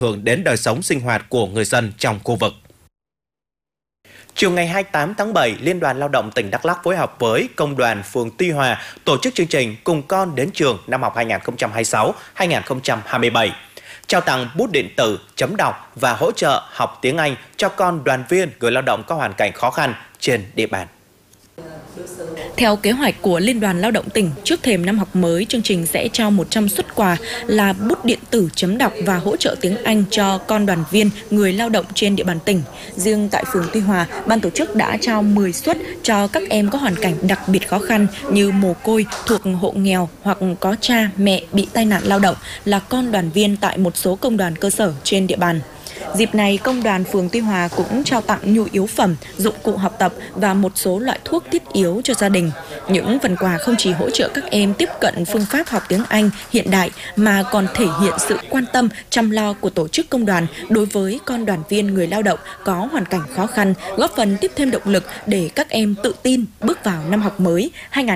hưởng đến đời sống sinh hoạt của người dân trong khu vực. Chiều ngày 28 tháng 7, Liên đoàn Lao động tỉnh Đắk Lắk phối hợp với Công đoàn phường Tuy Hòa tổ chức chương trình Cùng con đến trường năm học 2026-2027. Trao tặng bút điện tử, chấm đọc và hỗ trợ học tiếng Anh cho con đoàn viên người lao động có hoàn cảnh khó khăn trên địa bàn. Theo kế hoạch của Liên đoàn Lao động tỉnh, trước thềm năm học mới, chương trình sẽ trao 100 suất quà là bút điện tử, chấm đọc và hỗ trợ tiếng Anh cho con đoàn viên người lao động trên địa bàn tỉnh. Riêng tại phường Tuy Hòa, ban tổ chức đã trao 10 suất cho các em có hoàn cảnh đặc biệt khó khăn như mồ côi, thuộc hộ nghèo hoặc có cha, mẹ bị tai nạn lao động, là con đoàn viên tại một số công đoàn cơ sở trên địa bàn. Dịp này, Công đoàn phường Tuy Hòa cũng trao tặng nhu yếu phẩm, dụng cụ học tập và một số loại thuốc thiết yếu cho gia đình. Những phần quà không chỉ hỗ trợ các em tiếp cận phương pháp học tiếng Anh hiện đại mà còn thể hiện sự quan tâm, chăm lo của tổ chức công đoàn đối với con đoàn viên người lao động có hoàn cảnh khó khăn, góp phần tiếp thêm động lực để các em tự tin bước vào năm học mới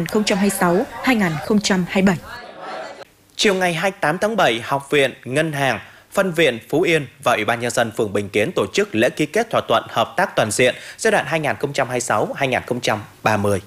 2026-2027. Chiều ngày 28 tháng 7, Học viện Ngân hàng, Phân viện Phú Yên và Ủy ban Nhân dân phường Bình Kiến tổ chức lễ ký kết thỏa thuận hợp tác toàn diện giai đoạn 2026-2030.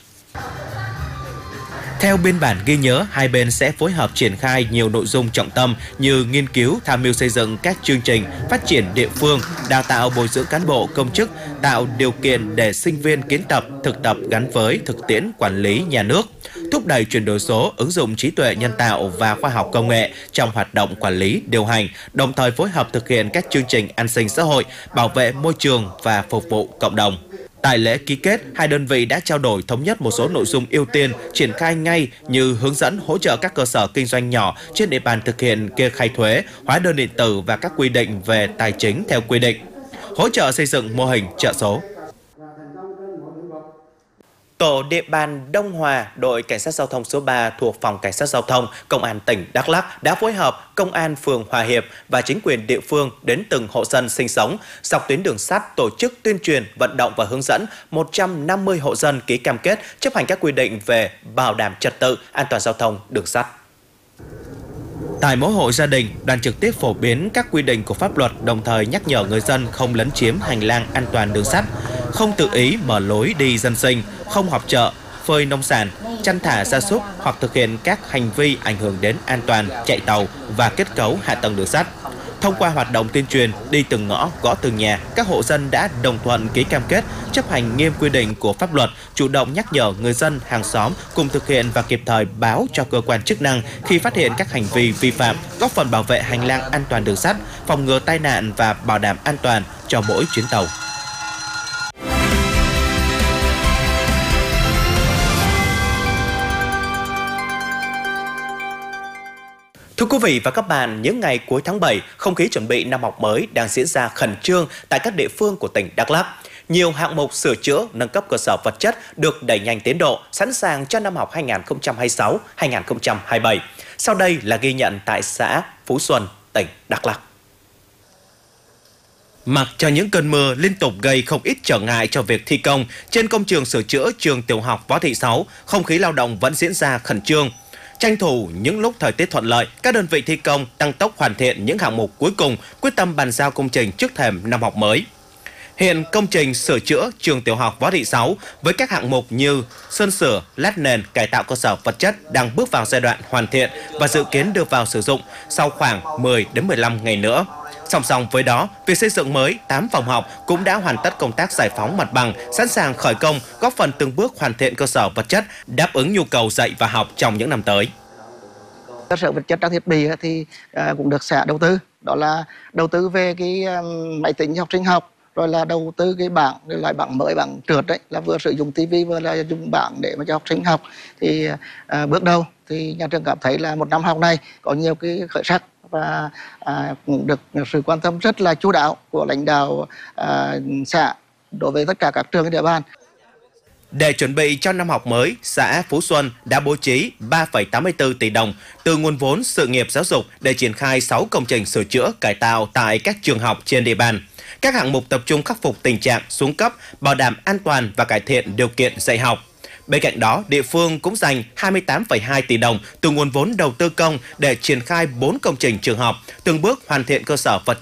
Theo biên bản ghi nhớ, hai bên sẽ phối hợp triển khai nhiều nội dung trọng tâm như nghiên cứu, tham mưu xây dựng các chương trình phát triển địa phương, đào tạo bồi dưỡng cán bộ công chức, tạo điều kiện để sinh viên kiến tập, thực tập gắn với thực tiễn quản lý nhà nước, thúc đẩy chuyển đổi số, ứng dụng trí tuệ nhân tạo và khoa học công nghệ trong hoạt động quản lý, điều hành, đồng thời phối hợp thực hiện các chương trình an sinh xã hội, bảo vệ môi trường và phục vụ cộng đồng. Tại lễ ký kết, hai đơn vị đã trao đổi thống nhất một số nội dung ưu tiên triển khai ngay như hướng dẫn hỗ trợ các cơ sở kinh doanh nhỏ trên địa bàn thực hiện kê khai thuế, hóa đơn điện tử và các quy định về tài chính theo quy định, hỗ trợ xây dựng mô hình chợ số. Tổ địa bàn Đông Hòa, đội Cảnh sát Giao thông số 3 thuộc Phòng Cảnh sát Giao thông, Công an tỉnh Đắk Lắk đã phối hợp Công an phường Hòa Hiệp và chính quyền địa phương đến từng hộ dân sinh sống dọc tuyến đường sắt, tổ chức tuyên truyền, vận động và hướng dẫn 150 hộ dân ký cam kết chấp hành các quy định về bảo đảm trật tự, an toàn giao thông đường sắt. Tại mỗi hộ gia đình, đoàn trực tiếp phổ biến các quy định của pháp luật, đồng thời nhắc nhở người dân không lấn chiếm hành lang an toàn đường sắt, không tự ý mở lối đi dân sinh, không họp chợ, phơi nông sản, chăn thả gia súc hoặc thực hiện các hành vi ảnh hưởng đến an toàn chạy tàu và kết cấu hạ tầng đường sắt. Thông qua hoạt động tuyên truyền, đi từng ngõ, gõ từng nhà, các hộ dân đã đồng thuận ký cam kết chấp hành nghiêm quy định của pháp luật, chủ động nhắc nhở người dân, hàng xóm cùng thực hiện và kịp thời báo cho cơ quan chức năng khi phát hiện các hành vi vi phạm, góp phần bảo vệ hành lang an toàn đường sắt, phòng ngừa tai nạn và bảo đảm an toàn cho mỗi chuyến tàu. Thưa quý vị và các bạn, những ngày cuối tháng 7, không khí chuẩn bị năm học mới đang diễn ra khẩn trương tại các địa phương của tỉnh Đắk Lắk. Nhiều hạng mục sửa chữa, nâng cấp cơ sở vật chất được đẩy nhanh tiến độ, sẵn sàng cho năm học 2026-2027. Sau đây là ghi nhận tại xã Phú Xuân, tỉnh Đắk Lắk. Mặc cho những cơn mưa liên tục gây không ít trở ngại cho việc thi công, trên công trường sửa chữa trường tiểu học Võ Thị Sáu, không khí lao động vẫn diễn ra khẩn trương. Tranh thủ những lúc thời tiết thuận lợi, các đơn vị thi công tăng tốc hoàn thiện những hạng mục cuối cùng, quyết tâm bàn giao công trình trước thềm năm học mới. Hiện công trình sửa chữa trường tiểu học Võ Thị Sáu với các hạng mục như sơn sửa, lát nền, cải tạo cơ sở vật chất đang bước vào giai đoạn hoàn thiện và dự kiến đưa vào sử dụng sau khoảng 10 đến 15 ngày nữa. Song song với đó, việc xây dựng mới 8 phòng học cũng đã hoàn tất công tác giải phóng mặt bằng, sẵn sàng khởi công, góp phần từng bước hoàn thiện cơ sở vật chất, đáp ứng nhu cầu dạy và học trong những năm tới. Cơ sở vật chất trang thiết bị thì cũng được xã đầu tư, đó là đầu tư về cái máy tính học sinh học, rồi là đầu tư cái bảng, loại bảng mới, bảng trượt đấy, là vừa sử dụng tivi vừa là dùng bảng để mà cho học sinh học. Thì bước đầu thì nhà trường cảm thấy là một năm học này có nhiều cái khởi sắc và cũng được sự quan tâm rất là chu đáo của lãnh đạo xã đối với tất cả các trường trên địa bàn. Để chuẩn bị cho năm học mới, xã Phú Xuân đã bố trí 3,84 tỷ đồng từ nguồn vốn sự nghiệp giáo dục để triển khai 6 công trình sửa chữa cải tạo tại các trường học trên địa bàn. Các hạng mục tập trung khắc phục tình trạng xuống cấp, bảo đảm an toàn và cải thiện điều kiện dạy học. Bên cạnh đó, địa phương cũng dành 28,2 tỷ đồng từ nguồn vốn đầu tư công để triển khai 4 công trình trường học, từng bước hoàn thiện cơ sở vật chất